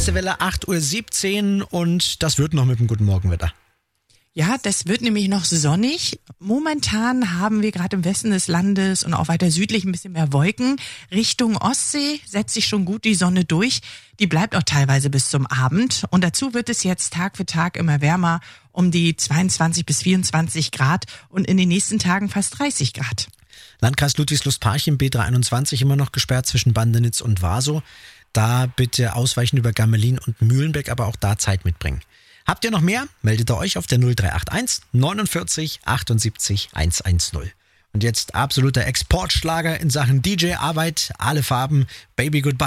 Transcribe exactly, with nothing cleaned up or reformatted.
Erste Welle acht Uhr siebzehn und das wird noch mit dem guten Morgenwetter. Ja, das wird nämlich noch sonnig. Momentan haben wir gerade im Westen des Landes und auch weiter südlich ein bisschen mehr Wolken. Richtung Ostsee setzt sich schon gut die Sonne durch. Die bleibt auch teilweise bis zum Abend. Und dazu wird es jetzt Tag für Tag immer wärmer, um die zweiundzwanzig bis vierundzwanzig Grad und in den nächsten Tagen fast dreißig Grad. Landkreis Ludwigslust-Parchim, B dreihunderteinundzwanzig immer noch gesperrt zwischen Bandenitz und Warsow. Da bitte ausweichen über Gammelin und Mühlenbeck, aber auch da Zeit mitbringen. Habt ihr noch mehr? Meldet ihr euch auf der null drei acht eins neunundvierzig achtundsiebzig hundertzehn. Und jetzt absoluter Exportschlager in Sachen D J-Arbeit, alle Farben, Baby Goodbye.